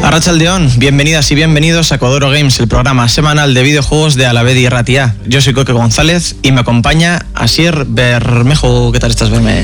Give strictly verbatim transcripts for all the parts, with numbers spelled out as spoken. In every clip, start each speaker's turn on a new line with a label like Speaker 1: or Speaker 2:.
Speaker 1: Arratsaldeon, bienvenidas y bienvenidos a Codoro Games, el programa semanal de videojuegos de Alavedi y Ratia. Yo soy Coque González y me acompaña Asier Bermejo. ¿Qué tal estás, Berme?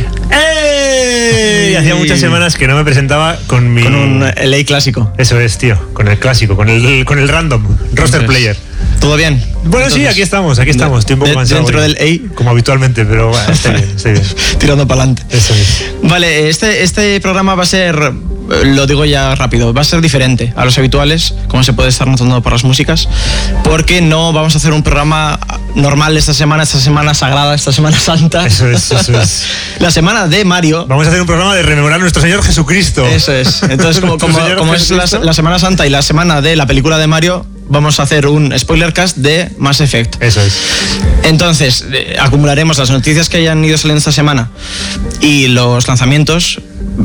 Speaker 2: ¡Ey! Hacía muchas semanas que no me presentaba con mi...
Speaker 1: Con un L A clásico.
Speaker 2: Eso es, tío, con el clásico, con el, con el random, roster Entonces, player.
Speaker 1: ¿Todo bien?
Speaker 2: Bueno, Entonces, sí, aquí estamos, aquí estamos. Estoy un poco
Speaker 1: de,
Speaker 2: cansado.
Speaker 1: Dentro
Speaker 2: hoy,
Speaker 1: del A.
Speaker 2: Como habitualmente, pero bueno, estoy bien, estoy bien.
Speaker 1: Tirando para adelante.
Speaker 2: Eso es.
Speaker 1: Vale, este, este programa va a ser... Lo digo ya rápido, va a ser diferente a los habituales, como se puede estar notando por las músicas, porque no vamos a hacer un programa normal esta semana, esta semana sagrada, esta semana santa.
Speaker 2: Eso es, eso es.
Speaker 1: La semana de Mario.
Speaker 2: Vamos a hacer un programa de rememorar a nuestro Señor Jesucristo.
Speaker 1: Eso es. Entonces, como, como, como es la, la Semana Santa y la semana de la película de Mario, vamos a hacer un spoiler cast de Mass Effect.
Speaker 2: Eso es.
Speaker 1: Entonces, eh, acumularemos las noticias que hayan ido saliendo esta semana y los lanzamientos.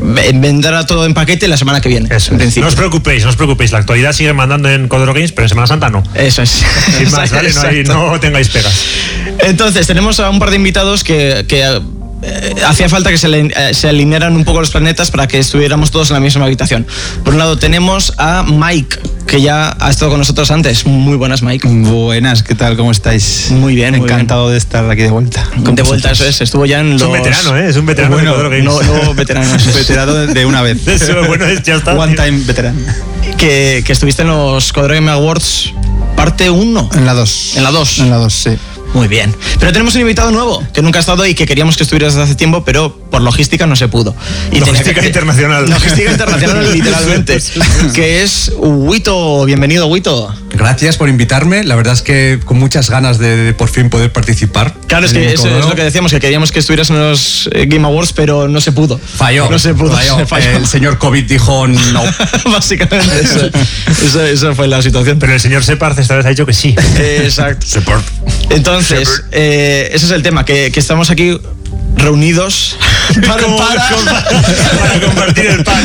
Speaker 1: Vendrá todo en paquete la semana que viene.
Speaker 2: Eso
Speaker 1: en
Speaker 2: es.
Speaker 1: principio.
Speaker 2: No os preocupéis, no os preocupéis. La actualidad sigue mandando en Codoro Games, pero en Semana Santa no.
Speaker 1: Eso es.
Speaker 2: Sin más, ¿vale? No, hay, no tengáis pegas.
Speaker 1: Entonces, tenemos a un par de invitados que... que Eh, hacía falta que se, le, eh, se alinearan un poco los planetas para que estuviéramos todos en la misma habitación. Por un lado tenemos a Mike, que ya ha estado con nosotros antes. Muy buenas, Mike.
Speaker 3: Buenas, ¿qué tal? ¿Cómo estáis?
Speaker 1: Muy bien, muy
Speaker 3: encantado
Speaker 1: bien.
Speaker 3: de estar aquí de vuelta.
Speaker 1: De vuelta, eso es. Estuvo ya en los...
Speaker 2: Es un veterano, ¿eh? Es un veterano.
Speaker 3: Bueno,
Speaker 2: de Games.
Speaker 1: No, no veterano. Es
Speaker 3: veterano de una vez.
Speaker 2: Eso, bueno, es, ya está.
Speaker 3: One time veterano.
Speaker 1: Que, que estuviste en los Codoro Game Awards parte uno.
Speaker 3: En la dos.
Speaker 1: En la dos.
Speaker 3: En la dos, sí.
Speaker 1: Muy bien. Pero tenemos un invitado nuevo, que nunca ha estado y que queríamos que estuviera desde hace tiempo, pero por logística no se pudo. Y
Speaker 2: logística que, internacional.
Speaker 1: Logística internacional, literalmente. Que es Huito. Bienvenido, Huito.
Speaker 4: Gracias por invitarme. La verdad es que con muchas ganas de, de por fin poder participar.
Speaker 1: Claro, es que eso es lo que decíamos, que queríamos que estuvieras en los Game Awards, pero no se pudo.
Speaker 4: Falló.
Speaker 1: No se pudo.
Speaker 4: Falló.
Speaker 1: Se falló.
Speaker 4: El señor COVID dijo no.
Speaker 1: Básicamente, eso, eso, eso fue la situación.
Speaker 2: Pero el señor Separd esta vez ha dicho que sí.
Speaker 1: Exacto.
Speaker 4: Separd.
Speaker 1: Entonces, eh, ese es el tema, que, que estamos aquí reunidos para, para,
Speaker 2: para compartir el pan.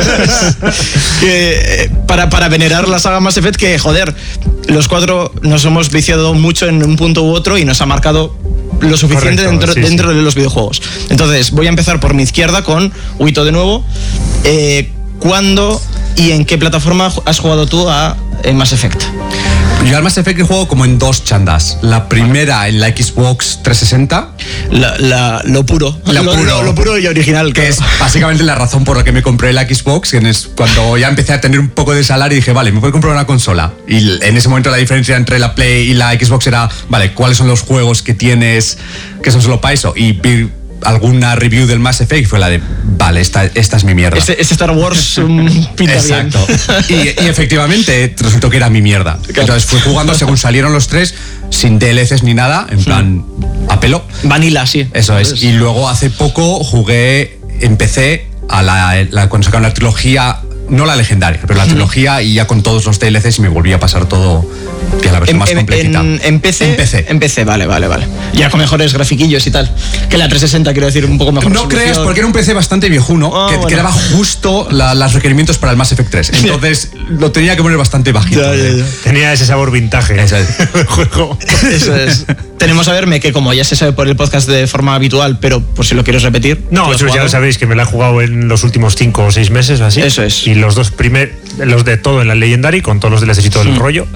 Speaker 1: que, para, para venerar la saga Mass Effect, que joder, los cuatro nos hemos viciado mucho en un punto u otro y nos ha marcado lo suficiente. Correcto, dentro, sí, dentro sí. de los videojuegos. Entonces voy a empezar por mi izquierda con Huito de nuevo. eh, ¿Cuándo y en qué plataforma has jugado tú a Mass Effect?
Speaker 4: Yo al Mass Effect he jugado como en dos chandas. La primera en la Xbox trescientos sesenta.
Speaker 1: La, la, lo puro.
Speaker 4: Lo,
Speaker 1: lo,
Speaker 4: puro.
Speaker 1: Lo, lo puro y original.
Speaker 4: Que claro. Es básicamente la razón por la que me compré la Xbox. Que es cuando ya empecé a tener un poco de salario y dije, vale, me voy a comprar una consola. Y en ese momento la diferencia entre la Play y la Xbox era, vale, ¿cuáles son los juegos que tienes que son solo para eso? Y vi alguna review del Mass Effect fue la de, vale, esta, esta es mi mierda.
Speaker 1: Este, este Star Wars um, pinta
Speaker 4: Exacto.
Speaker 1: bien.
Speaker 4: Y, y efectivamente resultó que era mi mierda. Claro. Entonces fui jugando según salieron los tres, sin D L Cs ni nada, en plan, a pelo.
Speaker 1: Vanilla, sí.
Speaker 4: Eso es. Y luego hace poco jugué, empecé a la, la cuando sacaron la trilogía, no la legendaria, pero la trilogía, y ya con todos los D L Cs y me volví a pasar todo, que la versión en, más completita.
Speaker 1: En, en P C.
Speaker 4: En P C.
Speaker 1: En P C, vale, vale, vale. Ya con mejores grafiquillos y tal. Que la trescientos sesenta, quiero decir, un poco mejor.
Speaker 4: No
Speaker 1: resolución.
Speaker 4: creas, porque era un P C bastante viejuno, oh, que, bueno. que daba justo la, los requerimientos para el Mass Effect tres. Entonces lo tenía que poner bastante bajito.
Speaker 1: Ya, ya, ya.
Speaker 2: Tenía ese sabor vintage.
Speaker 4: Eso es.
Speaker 2: El juego.
Speaker 1: Eso es. Tenemos a verme que, como ya se sabe por el podcast de forma habitual, pero por si lo quieres repetir.
Speaker 2: No, eso ya lo sabéis, que me la he jugado en los últimos cinco o seis meses o así.
Speaker 1: Eso es.
Speaker 2: Y los dos primeros, los de todo en la Legendary, con todos los D L Cs y todo el mm. rollo.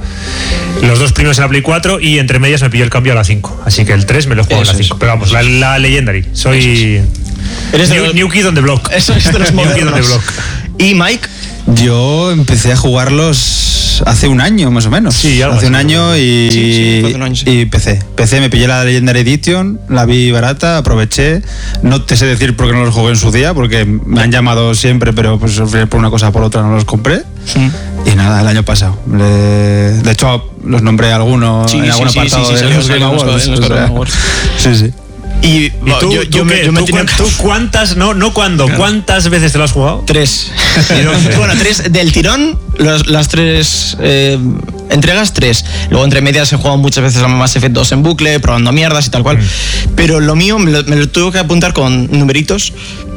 Speaker 2: Los dos primeros en la Play cuatro y entre medias me pilló el cambio a la cinco. Así que el tres me lo he jugado eso en la cinco. Es. Pero vamos, la, la Legendary. Soy.
Speaker 1: Eres
Speaker 2: new,
Speaker 1: de...
Speaker 2: new Kid on the Block.
Speaker 1: Eso es de los
Speaker 2: New Kid on the Block.
Speaker 1: ¿Y Mike?
Speaker 3: Yo empecé a jugarlos hace un año más o menos.
Speaker 2: Sí, algo
Speaker 3: hace un
Speaker 2: así,
Speaker 3: año y,
Speaker 1: sí, sí, hace un año, sí.
Speaker 3: y PC. PC me pillé la Legendary Edition, la vi barata, aproveché. No te sé decir por qué no los jugué en su día, porque me han llamado siempre, pero pues por una cosa o por otra no los compré. Sí. Y nada, el año pasado. Le... De hecho, los nombré a algunos
Speaker 1: sí,
Speaker 3: en
Speaker 1: sí,
Speaker 3: algún
Speaker 1: sí,
Speaker 3: apartado
Speaker 1: sí, sí,
Speaker 3: de
Speaker 1: sí,
Speaker 3: los Game Awards.
Speaker 1: En los Game Awards.
Speaker 3: Sí, sí.
Speaker 1: Y,
Speaker 2: ¿Y tú,
Speaker 1: yo,
Speaker 2: tú,
Speaker 1: yo, me, yo me
Speaker 2: tú,
Speaker 1: tenía...
Speaker 2: ¿tú cuántas, no, no cuándo, claro. cuántas veces te lo has jugado?
Speaker 1: Tres. Bueno, tres del tirón, los, las tres eh, entregas, tres. Luego entre medias he jugado muchas veces a Mass Effect dos en bucle, probando mierdas y tal cual. Mm. Pero lo mío me lo, me lo tuve que apuntar con numeritos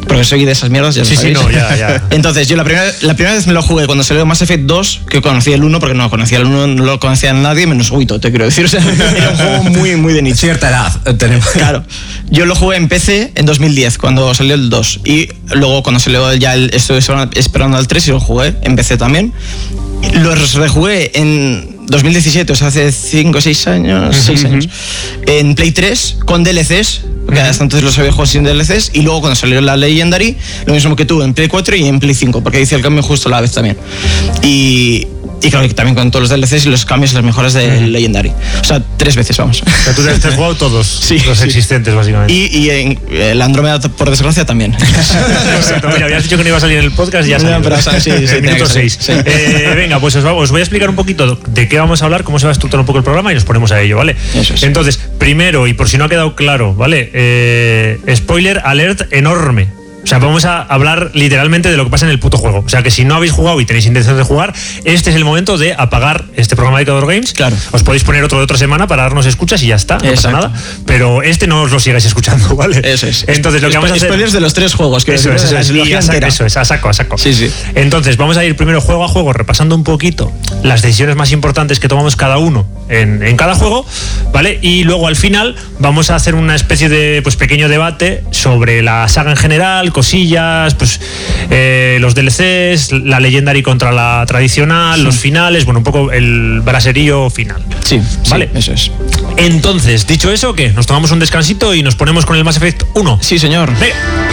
Speaker 1: Porque soy de esas mierdas, ya lo
Speaker 2: Sí, sí,
Speaker 1: sabéis.
Speaker 2: no, ya, ya.
Speaker 1: Entonces, yo la primera, la primera vez me lo jugué cuando salió Mass Effect dos, que conocí el uno, porque no conocía el uno, no lo conocía nadie, menos Huito, te quiero decir. O sea, era un juego muy, muy de nicho.
Speaker 4: Cierta edad tenemos.
Speaker 1: Claro. Yo lo jugué en P C en dos mil diez, cuando salió el dos. Y luego, cuando salió ya el. Estoy esperando al tres y lo jugué en P C también. Lo rejugué en dos mil diecisiete, o sea, hace cinco o seis años, seis años, en Play tres con D L Cs, porque hasta entonces los había jugado sin D L Cs, y luego cuando salió la Legendary, lo mismo que tú, en Play cuatro y en Play cinco, porque hice el cambio justo a la vez también. Y, y claro, que también con todos los D L Cs y los cambios y las mejoras de Legendary. O sea, tres veces, vamos.
Speaker 2: O sea, tú te has jugado todos
Speaker 1: Sí,
Speaker 2: los
Speaker 1: sí.
Speaker 2: existentes, básicamente.
Speaker 1: Y, y en el Andrómeda, por desgracia, también.
Speaker 2: Exacto, mira, habías dicho que no iba a salir en el podcast y ya salió.
Speaker 1: No, pero, o sea, sí, sí,
Speaker 2: En
Speaker 1: tenía
Speaker 2: minuto
Speaker 1: que salir,
Speaker 2: seis.
Speaker 1: sí.
Speaker 2: Eh, venga, pues os, va- os voy a explicar un poquito de qué vamos a hablar, cómo se va a estructurar un poco el programa y nos ponemos a ello, ¿vale?
Speaker 1: Eso es.
Speaker 2: Entonces, primero, y por si no ha quedado claro, ¿vale? Eh, spoiler alert enorme. O sea, vamos a hablar literalmente de lo que pasa en el puto juego. O sea, que si no habéis jugado y tenéis intención de jugar, este es el momento de apagar este programa de Cador Games.
Speaker 1: Claro.
Speaker 2: Os podéis poner otro de otra semana para darnos escuchas y ya está, no pasa
Speaker 1: Exacto.
Speaker 2: nada. Pero este no os lo sigáis escuchando, ¿vale?
Speaker 1: Eso es.
Speaker 2: Entonces, lo que vamos a hacer...
Speaker 1: Spoilers de los tres juegos, que
Speaker 2: Eso es, eso
Speaker 1: la
Speaker 2: es, y
Speaker 1: trilogía
Speaker 2: a saco,
Speaker 1: entera.
Speaker 2: eso es, a saco, a saco.
Speaker 1: Sí, sí.
Speaker 2: Entonces, vamos a ir primero juego a juego, repasando un poquito las decisiones más importantes que tomamos cada uno en, en cada juego, ¿vale? Y luego al final vamos a hacer una especie de pues pequeño debate sobre la saga en general, cosillas, pues eh, los D L Cs, la Legendary contra la tradicional,
Speaker 1: Sí.
Speaker 2: los finales, bueno, un poco el braserillo final.
Speaker 1: Sí,
Speaker 2: Vale.
Speaker 1: sí, eso es.
Speaker 2: Entonces, dicho eso, ¿qué? Nos tomamos un descansito y nos ponemos con el Mass Effect uno.
Speaker 1: Sí, señor.
Speaker 2: Venga.